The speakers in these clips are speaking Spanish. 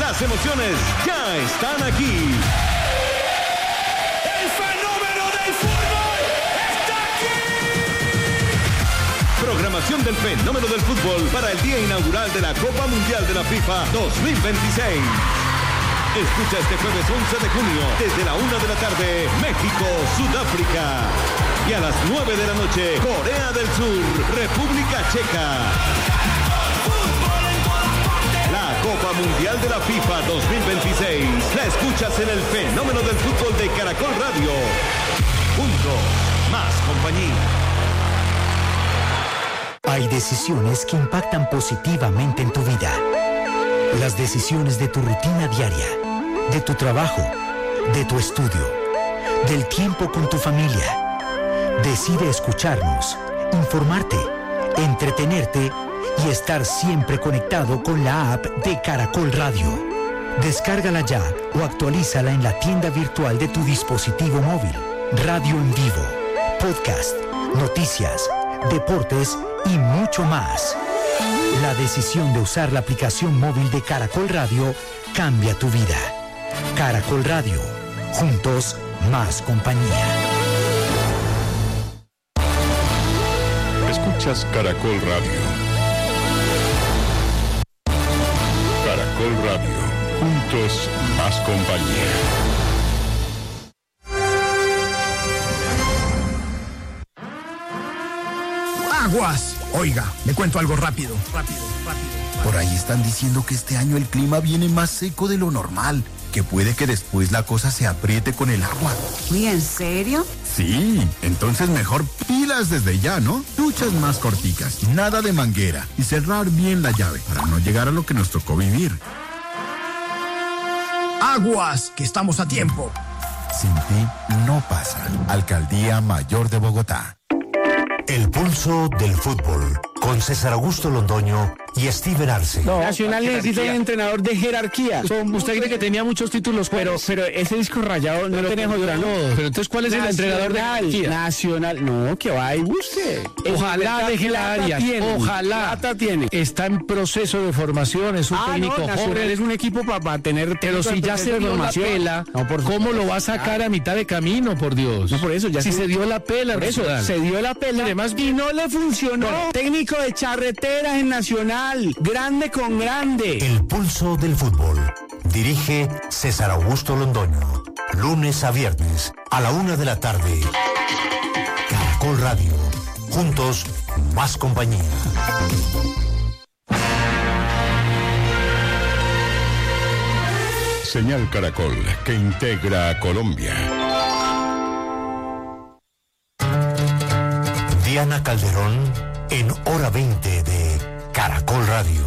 Las emociones ya están aquí. ¡El fenómeno del fútbol está aquí! Programación del fenómeno del fútbol para el día inaugural de la Copa Mundial de la FIFA 2026. Escucha este jueves 11 de junio, desde la 1 de la tarde, México, Sudáfrica. Y a las 9 de la noche, Corea del Sur, República Checa. La Copa Mundial de la FIFA 2026. La escuchas en el fenómeno del fútbol de Caracol Radio. Juntos, más compañía. Hay decisiones que impactan positivamente en tu vida. Las decisiones de tu rutina diaria, de tu trabajo, de tu estudio, del tiempo con tu familia. Decide escucharnos, informarte, entretenerte y estar siempre conectado con la app de Caracol Radio. Descárgala ya o actualízala en la tienda virtual de tu dispositivo móvil. Radio en vivo, podcast, noticias, deportes y mucho más. La decisión de usar la aplicación móvil de Caracol Radio cambia tu vida. Caracol Radio. Juntos, más compañía. Escuchas Caracol Radio. Caracol Radio. Juntos, más compañía. ¡Aguas! Oiga, le cuento algo rápido. Por ahí están diciendo que este año el clima viene más seco de lo normal, que puede que después la cosa se apriete con el agua. Uy, ¿en serio? Sí, entonces mejor pilas desde ya, ¿no? Duchas más corticas, nada de manguera y cerrar bien la llave para no llegar a lo que nos tocó vivir. ¡Aguas! Que estamos a tiempo. Sin ti no pasa. Alcaldía Mayor de Bogotá. El pulso del fútbol, con César Augusto Londoño y Steven Arce. No, Nacional necesita un entrenador de jerarquía. Usted cree que tenía muchos títulos, pero ese disco rayado no lo tenía Jodurano. Pero entonces, ¿cuál es el entrenador de jerarquía? Nacional, no, que va y busque. Ojalá deje la área. Ojalá tiene. Está en proceso de formación, es un técnico joven. Es un equipo para tener. Pero si ya se dio la pela, ¿cómo lo va a sacar a mitad de camino, por Dios? No, por eso, ya si se dio la pela, por eso se dio la pela. Además, y no le funcionó. Técnico de charreteras en Nacional. Grande con grande. El pulso del fútbol. Dirige César Augusto Londoño. Lunes a viernes a la 1 de la tarde. Caracol Radio. Juntos, más compañía. Señal Caracol, que integra a Colombia. Diana Calderón en Hora 20 de Caracol Radio.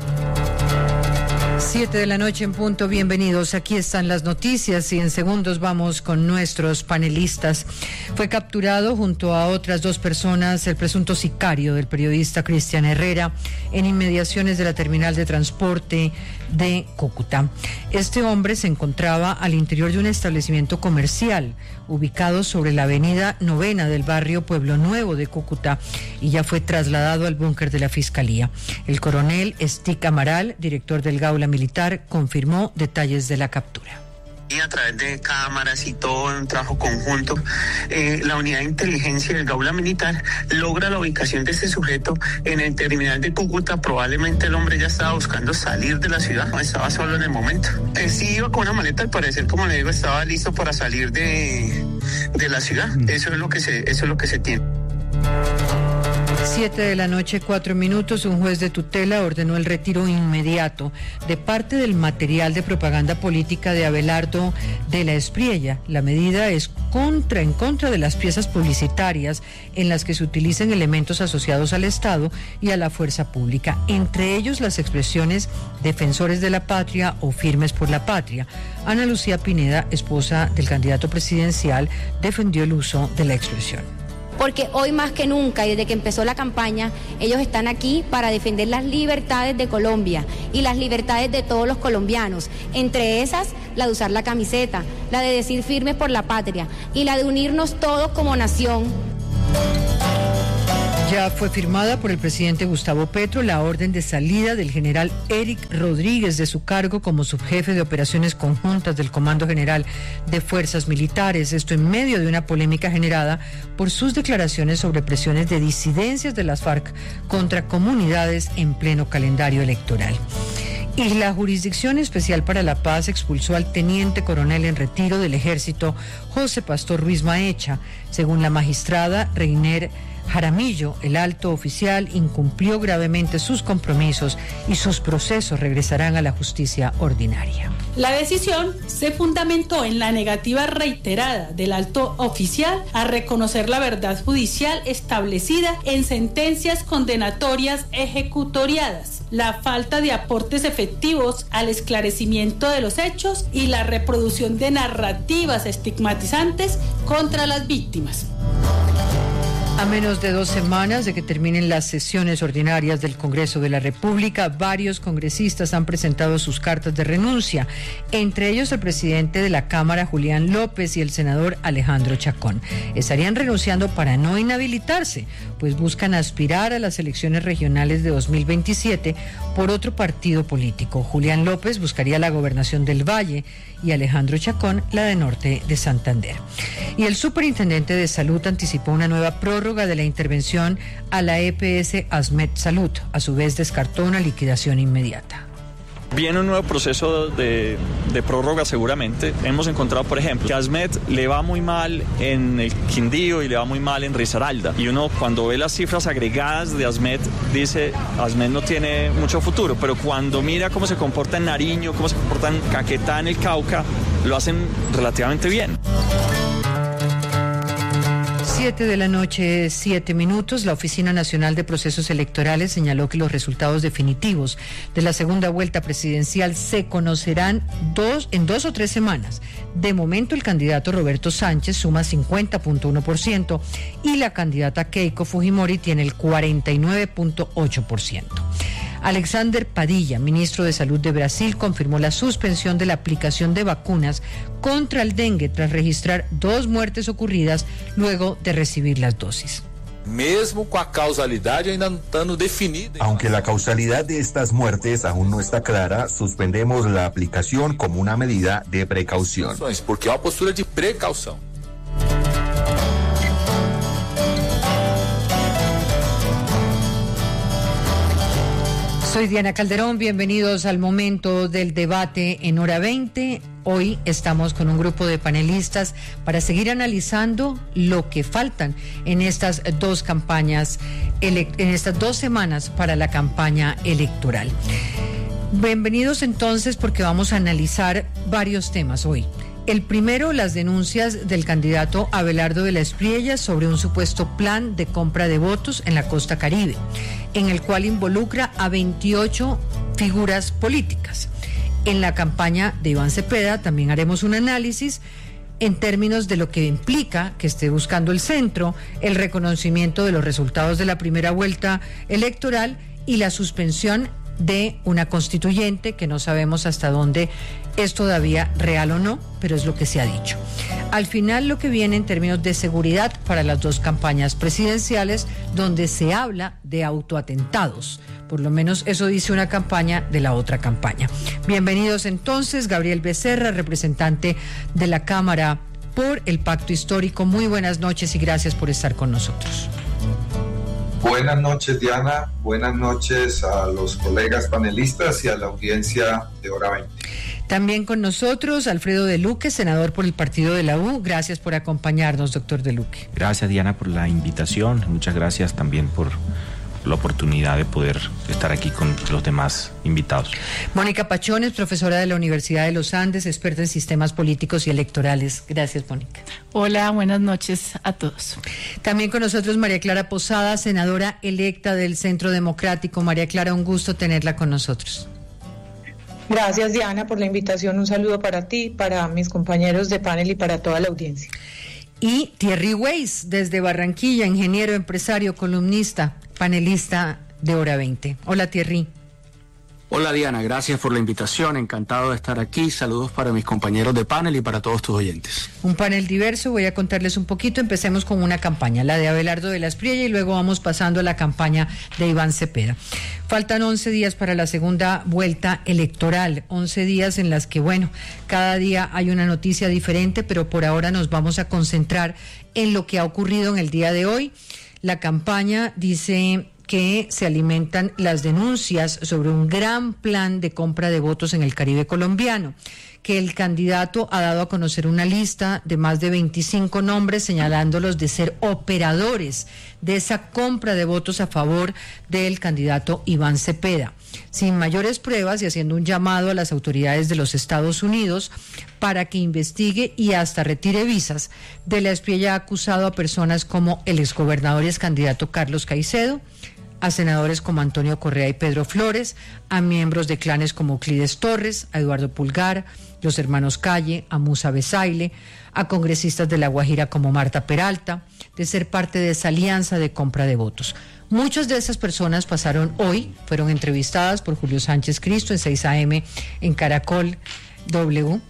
7 de la noche en punto, bienvenidos. Aquí están las noticias y en segundos vamos con nuestros panelistas. Fue capturado junto a otras 2 personas el presunto sicario del periodista Cristian Herrera en inmediaciones de la terminal de transporte de Cúcuta. Este hombre se encontraba al interior de un establecimiento comercial ubicado sobre la avenida Novena del barrio Pueblo Nuevo de Cúcuta y ya fue trasladado al búnker de la Fiscalía. El coronel Estic Amaral, director del Gaula Militar, confirmó detalles de la captura. Y a través de cámaras y todo un trabajo conjunto, la unidad de inteligencia del Gaula Militar logra la ubicación de este sujeto en el terminal de Cúcuta. Probablemente el hombre ya estaba buscando salir de la ciudad, no estaba solo en el momento. Sí iba con una maleta, al parecer, como le digo, estaba listo para salir de la ciudad. Eso es lo que se tiene. 7 de la noche, 4 minutos, un juez de tutela ordenó el retiro inmediato de parte del material de propaganda política de Abelardo de la Espriella. La medida es en contra de las piezas publicitarias en las que se utilicen elementos asociados al Estado y a la fuerza pública, entre ellos las expresiones defensores de la patria o firmes por la patria. Ana Lucía Pineda, esposa del candidato presidencial, defendió el uso de la expresión. Porque hoy más que nunca, y desde que empezó la campaña, ellos están aquí para defender las libertades de Colombia y las libertades de todos los colombianos, entre esas la de usar la camiseta, la de decir firmes por la patria y la de unirnos todos como nación. Ya fue firmada por el presidente Gustavo Petro la orden de salida del general Eric Rodríguez de su cargo como subjefe de operaciones conjuntas del Comando General de Fuerzas Militares. Esto en medio de una polémica generada por sus declaraciones sobre presiones de disidencias de las FARC contra comunidades en pleno calendario electoral. Y la Jurisdicción Especial para la Paz expulsó al teniente coronel en retiro del Ejército, José Pastor Ruiz Maecha. Según la magistrada Reiner Jaramillo, el alto oficial incumplió gravemente sus compromisos y sus procesos regresarán a la justicia ordinaria. La decisión se fundamentó en la negativa reiterada del alto oficial a reconocer la verdad judicial establecida en sentencias condenatorias ejecutoriadas, la falta de aportes efectivos al esclarecimiento de los hechos y la reproducción de narrativas estigmatizantes contra las víctimas. A menos de 2 semanas de que terminen las sesiones ordinarias del Congreso de la República, varios congresistas han presentado sus cartas de renuncia, entre ellos el presidente de la Cámara, Julián López, y el senador Alejandro Chacón. Estarían renunciando para no inhabilitarse, pues buscan aspirar a las elecciones regionales de 2027 por otro partido político. Julián López buscaría la gobernación del Valle y Alejandro Chacón la de Norte de Santander. Y el superintendente de Salud anticipó una nueva prórroga de la intervención a la EPS ASMED Salud. A su vez descartó una liquidación inmediata. Viene un nuevo proceso de prórroga seguramente. Hemos encontrado, por ejemplo, que a ASMED le va muy mal en el Quindío y le va muy mal en Risaralda. Y uno cuando ve las cifras agregadas de ASMED dice, ASMED no tiene mucho futuro. Pero cuando mira cómo se comporta en Nariño, cómo se comporta en Caquetá, en el Cauca, lo hacen relativamente bien. 7:07 p.m, la Oficina Nacional de Procesos Electorales señaló que los resultados definitivos de la segunda vuelta presidencial se conocerán en 2 o 3 semanas. De momento, el candidato Roberto Sánchez suma 50.1% y la candidata Keiko Fujimori tiene el 49.8%. Alexander Padilla, ministro de Salud de Brasil, confirmó la suspensión de la aplicación de vacunas contra el dengue tras registrar 2 muertes ocurridas luego de recibir las dosis. Mesmo com a causalidade ainda não estando definida. Aunque la causalidad de estas muertes aún no está clara, suspendemos la aplicación como una medida de precaución. Porque é uma postura de precaução. Soy Diana Calderón, bienvenidos al momento del debate en Hora 20. Hoy estamos con un grupo de panelistas para seguir analizando lo que faltan en estas 2 campañas, en estas 2 semanas para la campaña electoral. Bienvenidos entonces porque vamos a analizar varios temas hoy. El primero, las denuncias del candidato Abelardo de la Espriella sobre un supuesto plan de compra de votos en la costa Caribe, en el cual involucra a 28 figuras políticas. En la campaña de Iván Cepeda también haremos un análisis en términos de lo que implica que esté buscando el centro, el reconocimiento de los resultados de la primera vuelta electoral y la suspensión de una constituyente que no sabemos hasta dónde es todavía real o no, pero es lo que se ha dicho. Al final, lo que viene en términos de seguridad para las 2 campañas presidenciales, donde se habla de autoatentados. Por lo menos eso dice una campaña de la otra campaña. Bienvenidos entonces, Gabriel Becerra, representante de la Cámara por el Pacto Histórico. Muy buenas noches y gracias por estar con nosotros. Buenas noches, Diana. Buenas noches a los colegas panelistas y a la audiencia de Hora 20. También con nosotros Alfredo de Luque, senador por el partido de la U. Gracias por acompañarnos, doctor de Luque. Gracias, Diana, por la invitación. Muchas gracias también por la oportunidad de poder estar aquí con los demás invitados. Mónica Pachones, profesora de la Universidad de los Andes, experta en sistemas políticos y electorales. Gracias, Mónica. Hola, buenas noches a todos. También con nosotros María Clara Posada, senadora electa del Centro Democrático. María Clara, un gusto tenerla con nosotros. Gracias, Diana, por la invitación. Un saludo para ti, para mis compañeros de panel y para toda la audiencia. Y Thierry Weiss, desde Barranquilla, ingeniero, empresario, columnista, panelista de Hora 20. Hola, Thierry. Hola Diana, gracias por la invitación, encantado de estar aquí. Saludos para mis compañeros de panel y para todos tus oyentes. Un panel diverso, voy a contarles un poquito. Empecemos con una campaña, la de Abelardo de la Espriella, y luego vamos pasando a la campaña de Iván Cepeda. Faltan 11 días para la segunda vuelta electoral, 11 días en las que, bueno, cada día hay una noticia diferente, pero por ahora nos vamos a concentrar en lo que ha ocurrido en el día de hoy. La campaña dice que se alimentan las denuncias sobre un gran plan de compra de votos en el Caribe colombiano, que el candidato ha dado a conocer una lista de más de 25 nombres señalándolos de ser operadores de esa compra de votos a favor del candidato Iván Cepeda, sin mayores pruebas y haciendo un llamado a las autoridades de los Estados Unidos para que investigue y hasta retire visas. De la Espriella ha acusado a personas como el exgobernador y excandidato Carlos Caicedo, a senadores como Antonio Correa y Pedro Flores, a miembros de clanes como Euclides Torres, a Eduardo Pulgar, los hermanos Calle, a Musa Besaile, a congresistas de La Guajira como Marta Peralta, de ser parte de esa alianza de compra de votos. Muchas de esas personas pasaron hoy, fueron entrevistadas por Julio Sánchez Cristo en 6 AM en Caracol W,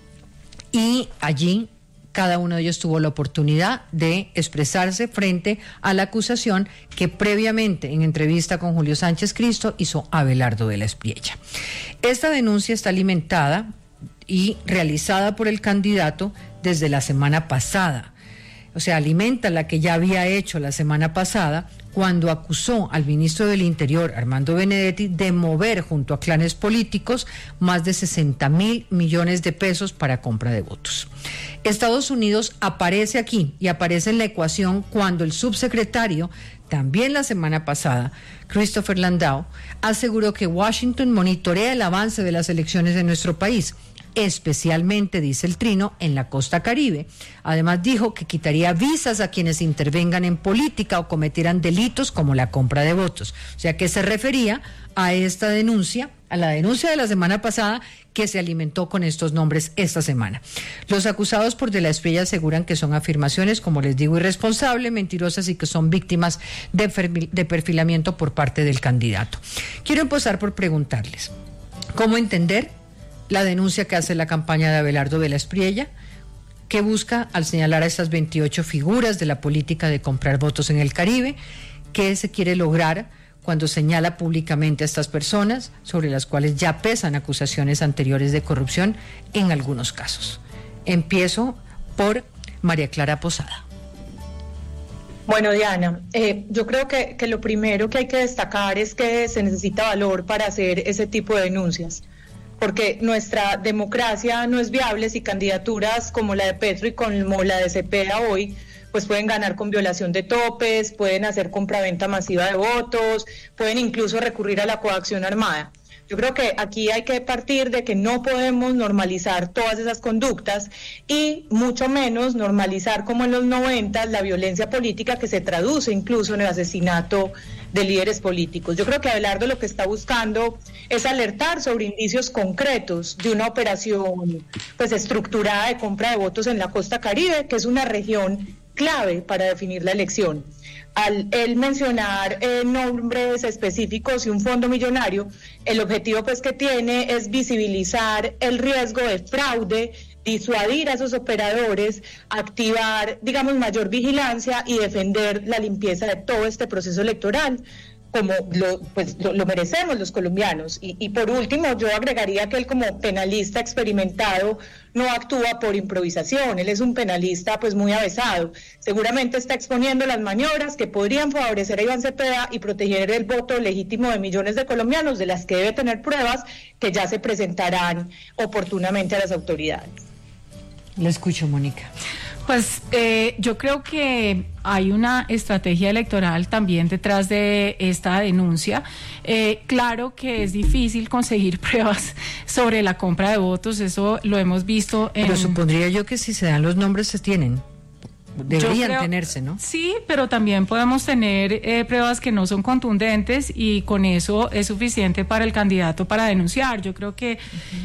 y allí cada uno de ellos tuvo la oportunidad de expresarse frente a la acusación que previamente en entrevista con Julio Sánchez Cristo hizo Abelardo de la Espriella. Esta denuncia está alimentada y realizada por el candidato desde la semana pasada. O sea, alimenta la que ya había hecho la semana pasada cuando acusó al ministro del Interior, Armando Benedetti, de mover junto a clanes políticos más de 60.000 millones de pesos para compra de votos. Estados Unidos aparece aquí y aparece en la ecuación cuando el subsecretario, también la semana pasada, Christopher Landau, aseguró que Washington monitorea el avance de las elecciones en nuestro país, especialmente, dice el Trino, en la costa caribe. Además dijo que quitaría visas a quienes intervengan en política o cometieran delitos como la compra de votos. O sea que se refería a esta denuncia, a la denuncia de la semana pasada que se alimentó con estos nombres esta semana. Los acusados por De la Espriella aseguran que son afirmaciones, como les digo, irresponsables, mentirosas y que son víctimas de perfilamiento por parte del candidato. Quiero empezar por preguntarles, ¿cómo entender la denuncia que hace la campaña de Abelardo de la Espriella? ¿Qué busca al señalar a estas 28 figuras de la política de comprar votos en el Caribe? ¿Qué se quiere lograr cuando señala públicamente a estas personas sobre las cuales ya pesan acusaciones anteriores de corrupción en algunos casos? Empiezo por María Clara Posada. Bueno, Diana, yo creo que lo primero que hay que destacar es que se necesita valor para hacer ese tipo de denuncias, porque nuestra democracia no es viable si candidaturas como la de Petro y como la de Cepeda hoy pues pueden ganar con violación de topes, pueden hacer compraventa masiva de votos, pueden incluso recurrir a la coacción armada. Yo creo que aquí hay que partir de que no podemos normalizar todas esas conductas y mucho menos normalizar como en los 90 la violencia política que se traduce incluso en el asesinato de líderes políticos. Yo creo que Abelardo lo que está buscando es alertar sobre indicios concretos de una operación pues estructurada de compra de votos en la costa Caribe, que es una región clave para definir la elección. Al él mencionar nombres específicos y un fondo millonario, el objetivo pues que tiene es visibilizar el riesgo de fraude, disuadir a esos operadores, activar, digamos, mayor vigilancia y defender la limpieza de todo este proceso electoral, como lo merecemos los colombianos. Y por último, yo agregaría que él como penalista experimentado no actúa por improvisación, él es un penalista pues muy avesado, seguramente está exponiendo las maniobras que podrían favorecer a Iván Cepeda y proteger el voto legítimo de millones de colombianos, de las que debe tener pruebas que ya se presentarán oportunamente a las autoridades. Le escucho, Mónica. Pues yo creo que hay una estrategia electoral también detrás de esta denuncia. Claro que es difícil conseguir pruebas sobre la compra de votos, eso lo hemos visto en... Pero supondría yo que si se dan los nombres se tienen. deberían tenerse, ¿no? Sí, pero también podemos tener pruebas que no son contundentes y con eso es suficiente para el candidato para denunciar. Yo creo que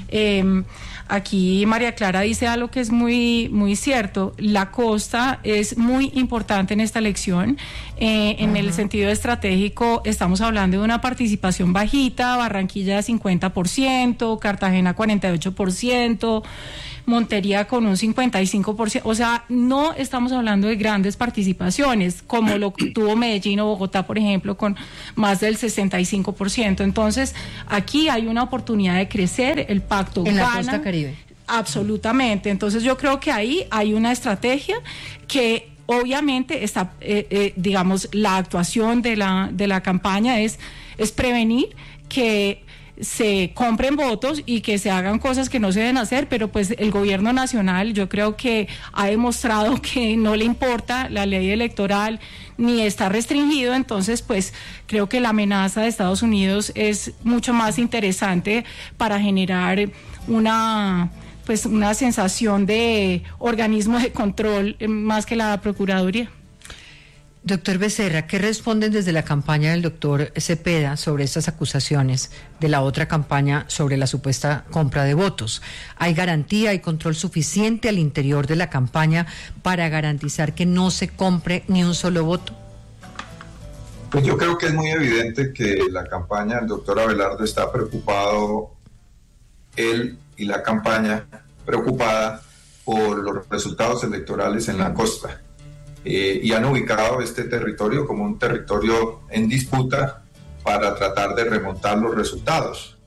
aquí María Clara dice algo que es muy, muy cierto. La costa es muy importante en esta elección. En el sentido estratégico, estamos hablando de una participación bajita, Barranquilla 50%, Cartagena 48%, Montería con un 55%, o sea, no estamos hablando de grandes participaciones, como lo tuvo Medellín o Bogotá, por ejemplo, con más del 65%. Entonces, aquí hay una oportunidad de crecer, el pacto en gana. la costa Caribe. Absolutamente. Entonces, yo creo que ahí hay una estrategia que obviamente está, digamos, la actuación de la campaña es prevenir que se compren votos y que se hagan cosas que no se deben hacer, pero pues el gobierno nacional yo creo que ha demostrado que no le importa la ley electoral ni está restringido. Entonces pues creo que la amenaza de Estados Unidos es mucho más interesante para generar una sensación de organismo de control más que la Procuraduría. Doctor Becerra, ¿qué responden desde la campaña del doctor Cepeda sobre estas acusaciones de la otra campaña sobre la supuesta compra de votos? ¿Hay garantía, hay control suficiente al interior de la campaña para garantizar que no se compre ni un solo voto? Pues yo creo que es muy evidente que la campaña del doctor Abelardo está preocupado, él y la campaña preocupada por los resultados electorales en la costa. Y han ubicado este territorio como un territorio en disputa para tratar de remontar los resultados.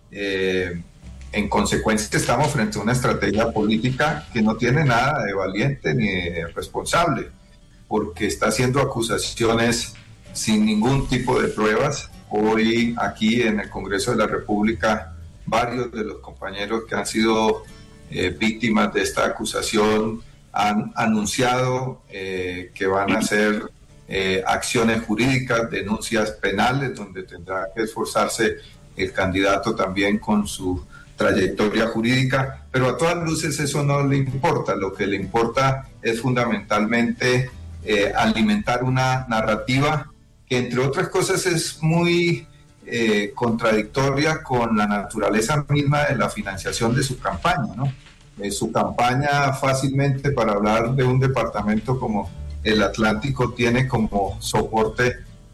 En consecuencia, estamos frente a una estrategia política que no tiene nada de valiente ni de responsable, porque está haciendo acusaciones sin ningún tipo de pruebas. Hoy aquí en el Congreso de la República, varios de los compañeros que han sido víctimas de esta acusación han anunciado que van a hacer acciones jurídicas, denuncias penales, donde tendrá que esforzarse el candidato también con su trayectoria jurídica, pero a todas luces eso no le importa. Lo que le importa es fundamentalmente alimentar una narrativa que, entre otras cosas, es muy contradictoria con la naturaleza misma de la financiación de su campaña, ¿no? Su campaña fácilmente, para hablar de un departamento como el Atlántico, tiene como soporte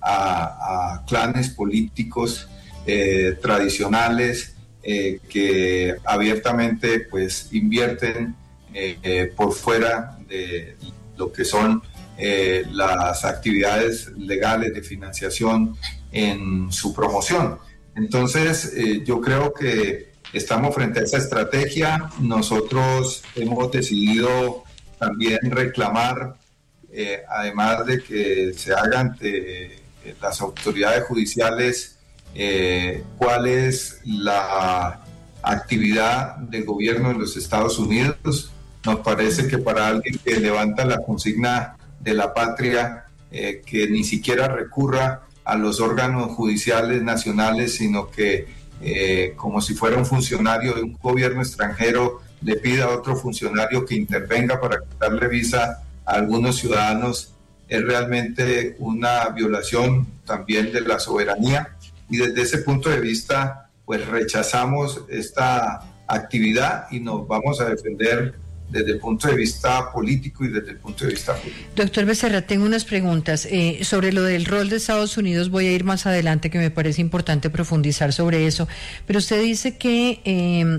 a clanes políticos tradicionales que abiertamente pues invierten por fuera de lo que son las actividades legales de financiación en su promoción. Entonces yo creo que estamos frente a esa estrategia. Nosotros hemos decidido también reclamar, además de que se haga ante las autoridades judiciales, cuál es la actividad del gobierno de los Estados Unidos. Nos parece que para alguien que levanta la consigna de la patria, que ni siquiera recurra a los órganos judiciales nacionales, sino que como si fuera un funcionario de un gobierno extranjero, le pida a otro funcionario que intervenga para quitarle visa a algunos ciudadanos, es realmente una violación también de la soberanía. Y desde ese punto de vista, pues rechazamos esta actividad y nos vamos a defender desde el punto de vista político y desde el punto de vista jurídico. Doctor Becerra, tengo unas preguntas. Sobre lo del rol de Estados Unidos voy a ir más adelante, que me parece importante profundizar sobre eso. Pero usted dice que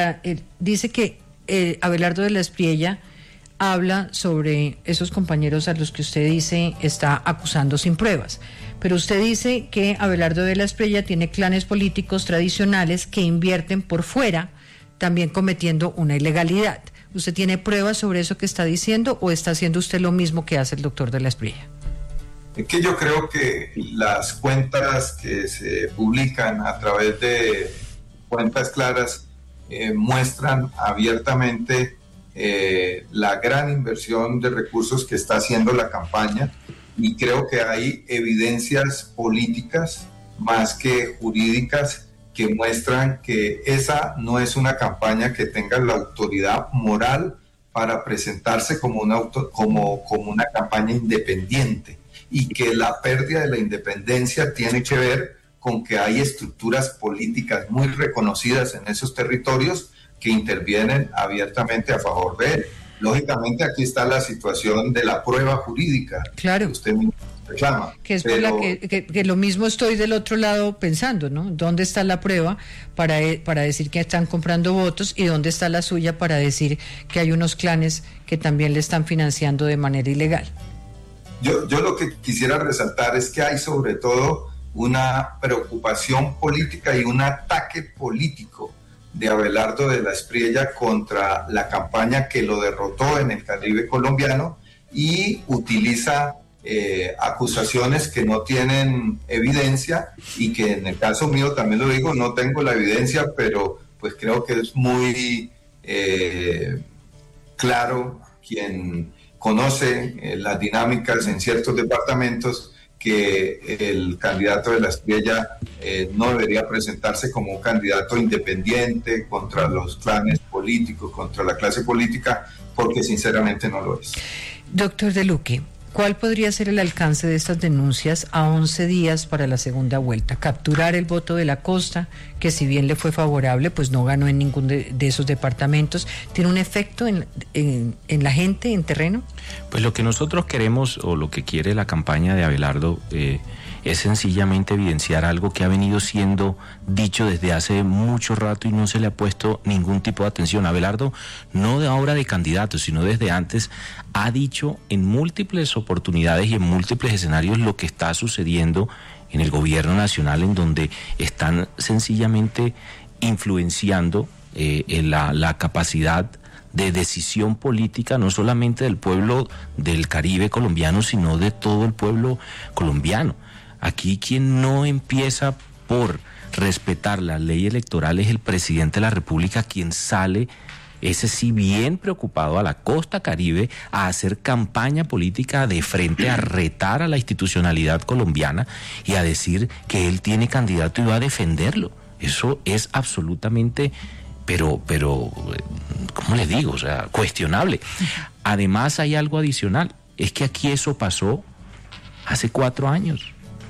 Abelardo de la Espriella habla sobre esos compañeros a los que usted dice está acusando sin pruebas. Pero usted dice que Abelardo de la Espriella tiene clanes políticos tradicionales que invierten por fuera, también cometiendo una ilegalidad. ¿Usted tiene pruebas sobre eso que está diciendo o está haciendo usted lo mismo que hace el doctor de la Espriella? Es que yo creo que las cuentas que se publican a través de cuentas claras muestran abiertamente la gran inversión de recursos que está haciendo la campaña, y creo que hay evidencias políticas más que jurídicas que muestran que esa no es una campaña que tenga la autoridad moral para presentarse como una campaña independiente, y que la pérdida de la independencia tiene que ver con que hay estructuras políticas muy reconocidas en esos territorios que intervienen abiertamente a favor de él. Lógicamente aquí está la situación de la prueba jurídica, claro, que usted mismo reclama. Que es por la que lo mismo estoy del otro lado pensando, ¿no? ¿Dónde está la prueba para decir que están comprando votos, y dónde está la suya para decir que hay unos clanes que también le están financiando de manera ilegal? Yo lo que quisiera resaltar es que hay sobre todo una preocupación política y un ataque político de Abelardo de la Espriella contra la campaña que lo derrotó en el Caribe colombiano, y utiliza acusaciones que no tienen evidencia, y que en el caso mío, también lo digo, no tengo la evidencia, pero pues creo que es muy claro quien conoce las dinámicas en ciertos departamentos, que el candidato de la Espriella no debería presentarse como un candidato independiente contra los clanes políticos, contra la clase política, porque sinceramente no lo es. Doctor De Luque, ¿cuál podría ser el alcance de estas denuncias a 11 días para la segunda vuelta? Capturar el voto de la costa, que si bien le fue favorable, pues no ganó en ningún de esos departamentos. ¿Tiene un efecto en la gente, en terreno? Pues lo que nosotros queremos, o lo que quiere la campaña de Abelardo, es sencillamente evidenciar algo que ha venido siendo dicho desde hace mucho rato y no se le ha puesto ningún tipo de atención. Abelardo, no de ahora de candidato, sino desde antes, ha dicho en múltiples oportunidades y en múltiples escenarios lo que está sucediendo en el gobierno nacional, en donde están sencillamente influenciando la capacidad de decisión política, no solamente del pueblo del Caribe colombiano, sino de todo el pueblo colombiano. Aquí quien no empieza por respetar la ley electoral es el presidente de la República, quien sale, ese sí bien preocupado, a la costa Caribe a hacer campaña política de frente, a retar a la institucionalidad colombiana y a decir que él tiene candidato y va a defenderlo. Eso es absolutamente, pero, ¿cómo le digo? O sea, cuestionable. Además hay algo adicional, es que aquí eso pasó hace 4 años.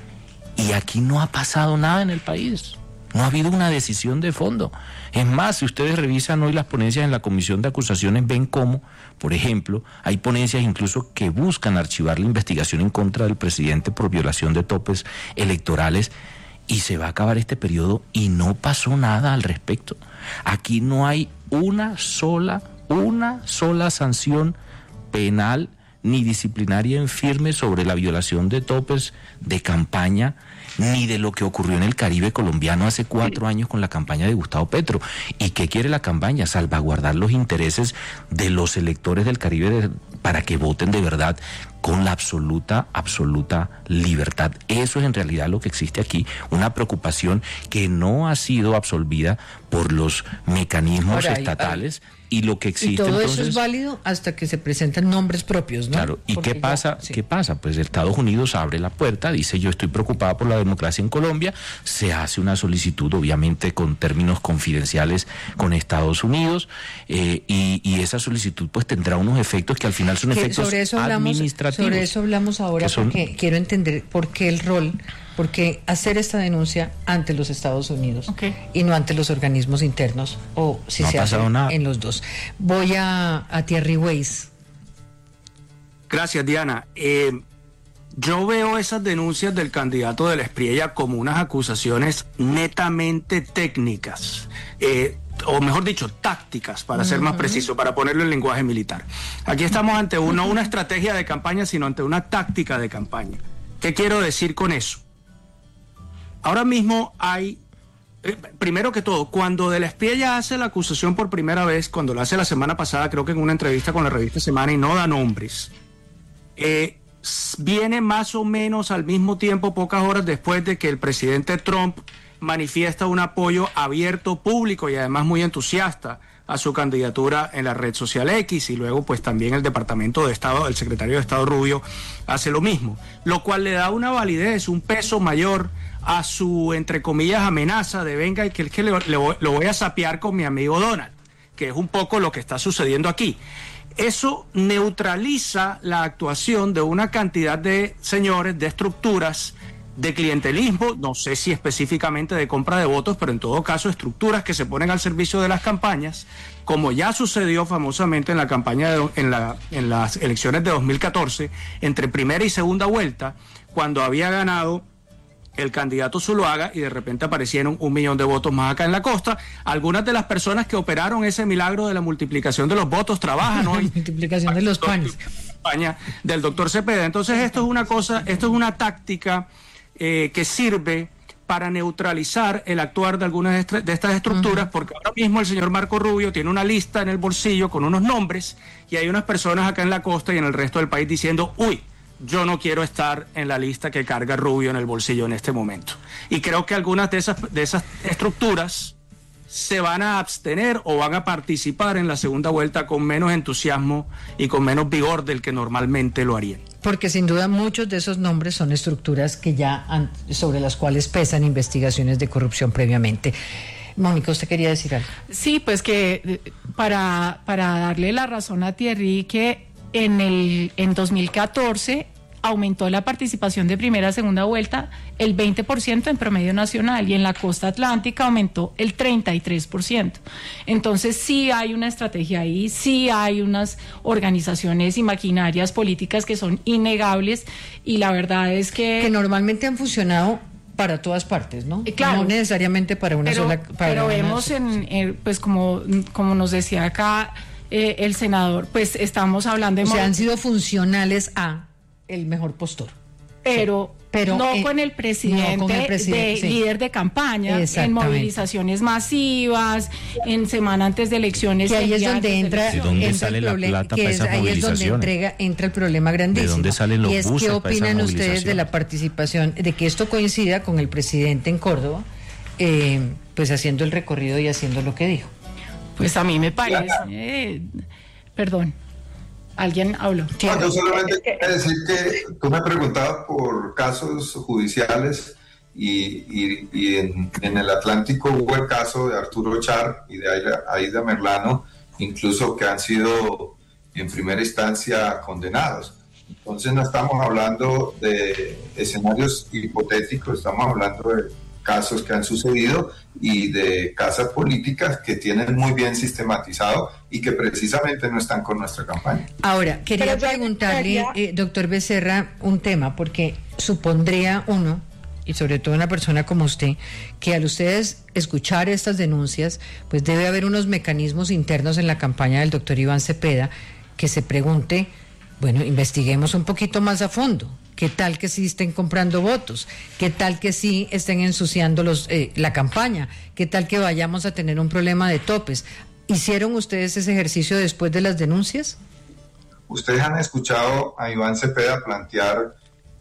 Y aquí no ha pasado nada en el país. No ha habido una decisión de fondo. Es más, si ustedes revisan hoy las ponencias en la Comisión de Acusaciones, ven cómo, por ejemplo, hay ponencias incluso que buscan archivar la investigación en contra del presidente por violación de topes electorales, y se va a acabar este periodo y no pasó nada al respecto. Aquí no hay una sola sanción penal ni disciplinaria en firme sobre la violación de topes de campaña, ni de lo que ocurrió en el Caribe colombiano hace 4 años con la campaña de Gustavo Petro. ¿Y qué quiere la campaña? Salvaguardar los intereses de los electores del Caribe para que voten de verdad con la absoluta libertad. Eso es en realidad lo que existe aquí, una preocupación que no ha sido absolvida por los mecanismos estatales. Y lo que existe, y todo entonces, eso es válido hasta que se presentan nombres propios, ¿no? Claro, ¿y qué pasa? Sí. ¿Qué pasa? Pues Estados Unidos abre la puerta, dice: yo estoy preocupada por la democracia en Colombia, se hace una solicitud, obviamente con términos confidenciales, con Estados Unidos, y esa solicitud pues tendrá unos efectos que al final son efectos administrativos. Sobre eso hablamos ahora, porque quiero entender por qué el rol, por qué hacer esta denuncia ante los Estados Unidos y no ante los organismos internos, o si no se hace en los dos. Voy a Thierry Weiss. Gracias, Diana. Yo veo esas denuncias del candidato de la Espriella como unas acusaciones netamente técnicas, o mejor dicho, tácticas, para ser más preciso, para ponerlo en lenguaje militar. Aquí estamos ante no una estrategia de campaña, sino ante una táctica de campaña. ¿Qué quiero decir con eso? Ahora mismo hay, primero que todo, cuando de la Espriella hace la acusación por primera vez, cuando lo hace la semana pasada, creo que en una entrevista con la revista Semana, y no da nombres, viene más o menos al mismo tiempo, pocas horas después de que el presidente Trump manifiesta un apoyo abierto, público y además muy entusiasta a su candidatura en la red social X, y luego pues también el Departamento de Estado, el secretario de Estado Rubio hace lo mismo, lo cual le da una validez, un peso mayor a su, entre comillas, amenaza de venga y que lo voy a sapear con mi amigo Donald, que es un poco lo que está sucediendo aquí. Eso neutraliza la actuación de una cantidad de señores, de estructuras de clientelismo, no sé si específicamente de compra de votos, pero en todo caso estructuras que se ponen al servicio de las campañas, como ya sucedió famosamente en la campaña en las elecciones de 2014, entre primera y segunda vuelta, cuando había ganado el candidato Zuluaga y de repente aparecieron 1 millón de votos más acá en la costa. Algunas de las personas que operaron ese milagro de la multiplicación de los votos trabajan hoy. Multiplicación de los panes. Campaña del doctor Cepeda. Entonces esto es una táctica que sirve para neutralizar el actuar de algunas de estas estructuras, porque ahora mismo el señor Marco Rubio tiene una lista en el bolsillo con unos nombres y hay unas personas acá en la costa y en el resto del país diciendo, uy, yo no quiero estar en la lista que carga Rubio en el bolsillo en este momento. Y creo que algunas de esas estructuras se van a abstener o van a participar en la segunda vuelta con menos entusiasmo y con menos vigor del que normalmente lo harían. Porque sin duda muchos de esos nombres son estructuras que sobre las cuales pesan investigaciones de corrupción previamente. Mónica, ¿usted quería decir algo? Sí, pues que para darle la razón a Thierry, que en 2014 aumentó la participación de primera a segunda vuelta el 20% en promedio nacional y en la costa atlántica aumentó el 33%. Entonces sí hay una estrategia ahí, sí hay unas organizaciones y maquinarias políticas que son innegables y la verdad es que normalmente han funcionado para todas partes, ¿no? Claro, no necesariamente para una sola. Pero vemos pues como nos decía acá el senador, pues estamos hablando de... O sea, han sido funcionales a el mejor postor. Pero no con el presidente, sí, líder de campaña, en movilizaciones masivas, en semana antes de elecciones. Que ahí es donde entra, ¿de dónde sale la plata para esas movilizaciones? Ahí es donde entra el problema grandísimo. ¿De dónde salen los buses? ¿Qué opinan ustedes de la participación, de que esto coincida con el presidente en Córdoba, pues haciendo el recorrido y haciendo lo que dijo? Pues a mí me parece... perdón. ¿Alguien habló? No, yo solamente quería decir que tú me preguntabas por casos judiciales y en el Atlántico hubo el caso de Arturo Char y de Aida Merlano, incluso que han sido en primera instancia condenados. Entonces no estamos hablando de escenarios hipotéticos, estamos hablando de casos que han sucedido y de casas políticas que tienen muy bien sistematizado y que precisamente no están con nuestra campaña. Ahora, quería preguntarle, doctor Becerra, un tema, porque supondría uno, y sobre todo una persona como usted, que al ustedes escuchar estas denuncias, pues debe haber unos mecanismos internos en la campaña del doctor Iván Cepeda que se pregunte, bueno, investiguemos un poquito más a fondo. ¿Qué tal que sí estén comprando votos? ¿Qué tal que sí estén ensuciando la campaña? ¿Qué tal que vayamos a tener un problema de topes? ¿Hicieron ustedes ese ejercicio después de las denuncias? Ustedes han escuchado a Iván Cepeda plantear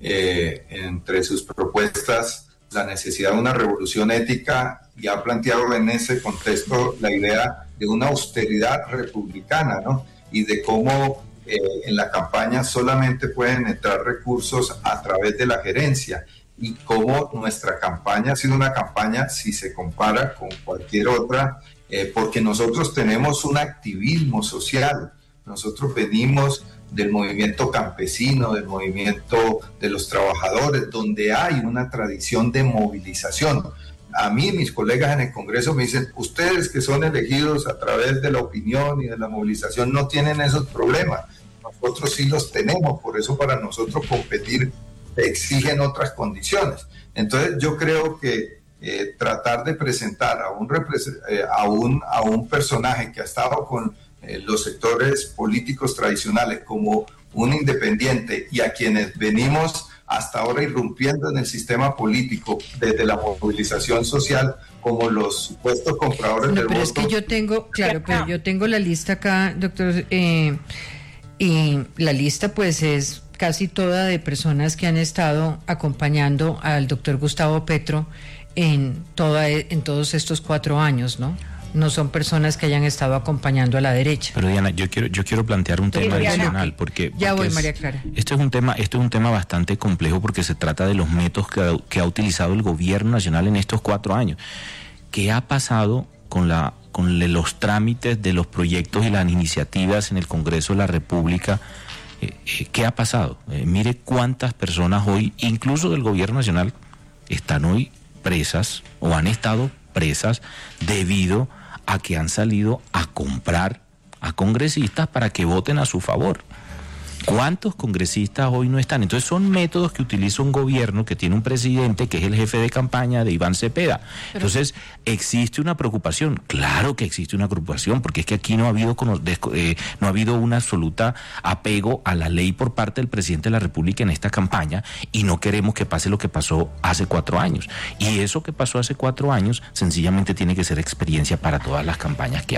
entre sus propuestas la necesidad de una revolución ética y ha planteado en ese contexto la idea de una austeridad republicana, ¿no? Y de cómo en la campaña solamente pueden entrar recursos a través de la gerencia y cómo nuestra campaña ha sido una campaña, si se compara con cualquier otra, porque nosotros tenemos un activismo social, nosotros venimos del movimiento campesino, del movimiento de los trabajadores, donde hay una tradición de movilización. A mí, mis colegas en el Congreso me dicen, ustedes que son elegidos a través de la opinión y de la movilización no tienen esos problemas. Nosotros sí los tenemos, por eso para nosotros competir exigen otras condiciones. Entonces yo creo que tratar de presentar a un personaje que ha estado con los sectores políticos tradicionales como un independiente y a quienes venimos hasta ahora irrumpiendo en el sistema político desde la movilización social como los supuestos compradores del voto. Pero es que yo tengo la lista acá, doctor, y la lista pues es casi toda de personas que han estado acompañando al doctor Gustavo Petro en todos estos 4 años, ¿no? No son personas que hayan estado acompañando a la derecha. Pero Diana, yo quiero plantear un tema adicional porque María Clara. Esto es un tema bastante complejo porque se trata de los métodos que ha utilizado el gobierno nacional en estos 4 años. ¿Qué ha pasado con la los trámites de los proyectos y las iniciativas en el Congreso de la República, ¿qué ha pasado? Mire cuántas personas hoy, incluso del gobierno nacional, están hoy presas o han estado presas debido a que han salido a comprar a congresistas para que voten a su favor. ¿Cuántos congresistas hoy no están? Entonces son métodos que utiliza un gobierno que tiene un presidente que es el jefe de campaña de Iván Cepeda. Entonces, ¿existe una preocupación? Claro que existe una preocupación, porque es que aquí no ha habido un absoluto apego a la ley por parte del presidente de la República en esta campaña, y no queremos que pase lo que pasó hace 4 años. Y eso que pasó hace 4 años sencillamente tiene que ser experiencia para todas las campañas que hay.